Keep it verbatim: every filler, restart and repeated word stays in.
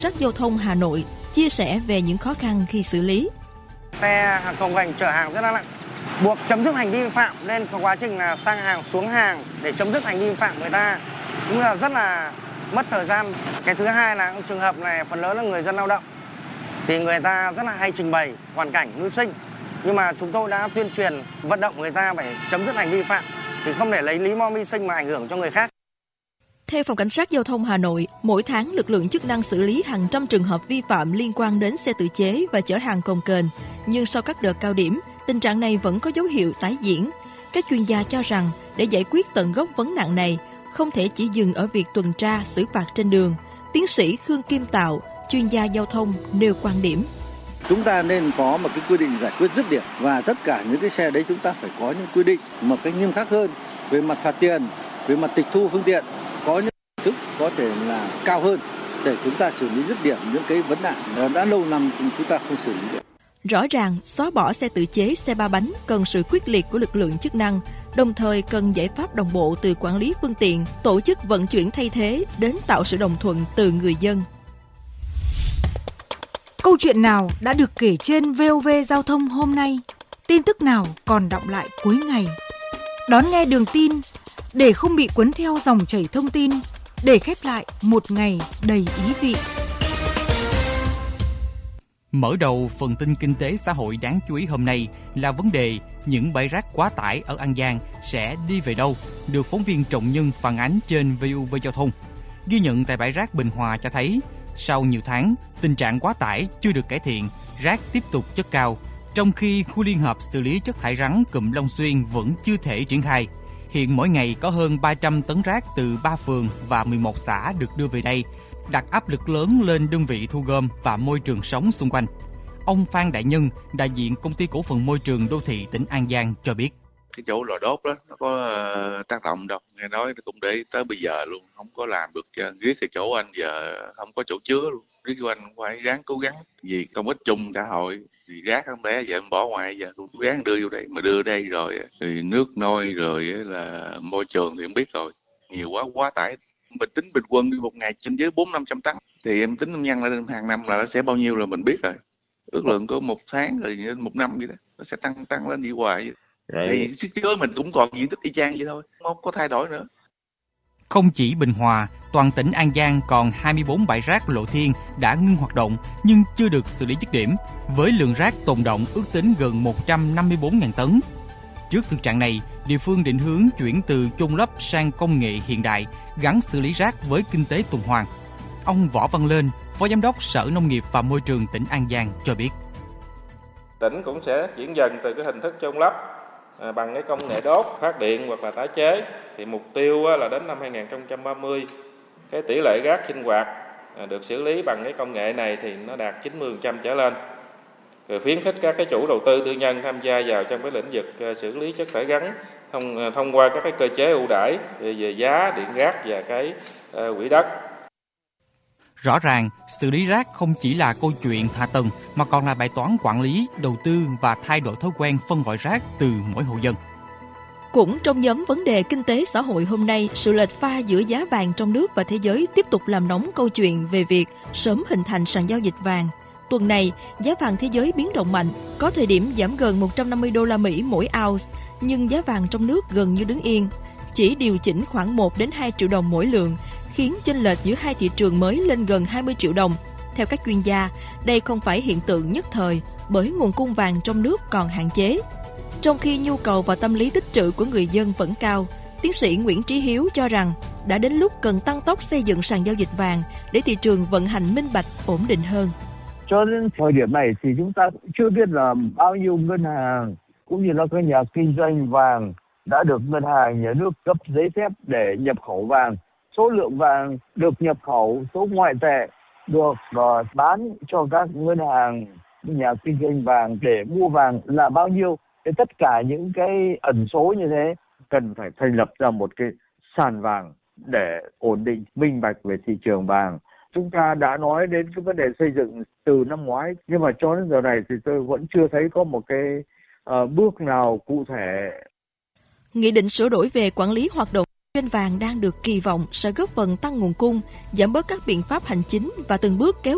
Cảnh sát giao thông Hà Nội chia sẻ về những khó khăn khi xử lý. Xe hàng công gành chở hàng rất là nặng, buộc chấm dứt hành vi vi phạm nên có quá trình là sang hàng xuống hàng để chấm dứt hành vi vi phạm người ta cũng là rất là mất thời gian. Cái thứ hai là trường hợp này phần lớn là người dân lao động thì người ta rất là hay trình bày hoàn cảnh mưu sinh, nhưng mà chúng tôi đã tuyên truyền vận động người ta phải chấm dứt hành vi vi phạm thì không để lấy lý do mưu sinh mà ảnh hưởng cho người khác. Theo Phòng Cảnh sát Giao thông Hà Nội, mỗi tháng lực lượng chức năng xử lý hàng trăm trường hợp vi phạm liên quan đến xe tự chế và chở hàng cồng kềnh. Nhưng sau các đợt cao điểm, tình trạng này vẫn có dấu hiệu tái diễn. Các chuyên gia cho rằng để giải quyết tận gốc vấn nạn này, không thể chỉ dừng ở việc tuần tra xử phạt trên đường. Tiến sĩ Khương Kim Tạo, chuyên gia giao thông nêu quan điểm. Chúng ta nên có một cái quy định giải quyết dứt điểm và tất cả những cái xe đấy chúng ta phải có những quy định một cách nghiêm khắc hơn về mặt phạt tiền, về mặt tịch thu phương tiện, có những hình thức có thể là cao hơn để chúng ta xử lý dứt điểm những cái vấn nạn đã lâu năm chúng ta không xử lý được. Rõ ràng, xóa bỏ xe tự chế, xe ba bánh cần sự quyết liệt của lực lượng chức năng, đồng thời cần giải pháp đồng bộ từ quản lý phương tiện, tổ chức vận chuyển thay thế đến tạo sự đồng thuận từ người dân. Câu chuyện nào đã được kể trên vê o vê Giao thông hôm nay? Tin tức nào còn đọng lại cuối ngày? Đón nghe Đường tin để không bị cuốn theo dòng chảy thông tin, để khép lại một ngày đầy ý vị. Mở đầu phần tin kinh tế xã hội đáng chú ý hôm nay là vấn đề những bãi rác quá tải ở An Giang sẽ đi về đâu, được phóng viên Trọng Nhân phản ánh trên vê o vê Giao thông. Ghi nhận tại bãi rác Bình Hòa cho thấy, sau nhiều tháng, tình trạng quá tải chưa được cải thiện, rác tiếp tục chất cao, trong khi khu liên hợp xử lý chất thải rắn cụm Long Xuyên vẫn chưa thể triển khai. Hiện mỗi ngày có hơn ba trăm tấn rác từ ba phường và mười một xã được đưa về đây, đặt áp lực lớn lên đơn vị thu gom và môi trường sống xung quanh. Ông Phan Đại Nhân, đại diện Công ty Cổ phần Môi trường Đô thị tỉnh An Giang cho biết. Cái chỗ lò đốt đó, nó có uh, tác động đâu. Nghe nói nó cũng để tới bây giờ luôn, không có làm được. Riết thì chỗ anh giờ không có chỗ chứa luôn. Riết của anh phải ráng cố gắng. Vì công ích chung xã hội, thì rác không lẽ giờ em bỏ ngoài giờ. Cũng ráng đưa vô đây, mà đưa đây rồi, thì nước nôi rồi là môi trường thì em biết rồi. Nhiều quá, quá tải. Mình tính bình quân đi một ngày trên dưới bốn năm trăm tấn. Thì em tính nhân lên hàng năm là nó sẽ bao nhiêu là mình biết rồi. Ước lượng có một tháng rồi một năm vậy đó. Nó sẽ tăng tăng lên đi hoài vậy. Đấy. Thì sức chứa mình cũng còn diện tích y chang vậy thôi, không có thay đổi nữa. Không chỉ Bình Hòa, toàn tỉnh An Giang còn hai mươi bốn bãi rác lộ thiên đã ngưng hoạt động nhưng chưa được xử lý dứt điểm, với lượng rác tồn đọng ước tính gần một trăm năm mươi bốn nghìn tấn. Trước thực trạng này, địa phương định hướng chuyển từ chôn lấp sang công nghệ hiện đại, gắn xử lý rác với kinh tế tuần hoàn. Ông Võ Văn Lên, Phó Giám đốc Sở Nông nghiệp và Môi trường tỉnh An Giang cho biết. Tỉnh cũng sẽ chuyển dần từ cái hình thức chôn lấp À, bằng cái công nghệ đốt, phát điện hoặc là tái chế, thì mục tiêu á, là đến năm hai không ba mươi cái tỷ lệ rác sinh hoạt à, được xử lý bằng cái công nghệ này thì nó đạt chín mươi phần trăm trở lên. Rồi khuyến khích các cái chủ đầu tư tư nhân tham gia vào trong cái lĩnh vực uh, xử lý chất thải rắn thông uh, thông qua các cái cơ chế ưu đãi về giá điện rác và cái uh, quỹ đất. Rõ ràng, xử lý rác không chỉ là câu chuyện hạ tầng mà còn là bài toán quản lý, đầu tư và thay đổi thói quen phân loại rác từ mỗi hộ dân. Cũng trong nhóm vấn đề kinh tế xã hội hôm nay, sự lệch pha giữa giá vàng trong nước và thế giới tiếp tục làm nóng câu chuyện về việc sớm hình thành sàn giao dịch vàng. Tuần này, giá vàng thế giới biến động mạnh, có thời điểm giảm gần một trăm năm mươi đô la Mỹ mỗi ounce, nhưng giá vàng trong nước gần như đứng yên, chỉ điều chỉnh khoảng một đến hai triệu đồng mỗi lượng, khiến chênh lệch giữa hai thị trường mới lên gần hai mươi triệu đồng. Theo các chuyên gia, đây không phải hiện tượng nhất thời bởi nguồn cung vàng trong nước còn hạn chế. Trong khi nhu cầu và tâm lý tích trữ của người dân vẫn cao, tiến sĩ Nguyễn Trí Hiếu cho rằng đã đến lúc cần tăng tốc xây dựng sàn giao dịch vàng để thị trường vận hành minh bạch, ổn định hơn. Cho đến thời điểm này thì chúng ta cũng chưa biết là bao nhiêu ngân hàng cũng như là các nhà kinh doanh vàng đã được ngân hàng nhà nước cấp giấy phép để nhập khẩu vàng. Số lượng vàng được nhập khẩu, số ngoại tệ được uh, bán cho các ngân hàng, nhà kinh doanh vàng để mua vàng là bao nhiêu. Thì tất cả những cái ẩn số như thế cần phải thành lập ra một cái sàn vàng để ổn định minh bạch về thị trường vàng. Chúng ta đã nói đến cái vấn đề xây dựng từ năm ngoái, nhưng mà cho đến giờ này thì tôi vẫn chưa thấy có một cái uh, bước nào cụ thể. Nghị định sửa đổi về quản lý hoạt động kinh doanh vàng đang được kỳ vọng sẽ góp phần tăng nguồn cung, giảm bớt các biện pháp hành chính và từng bước kéo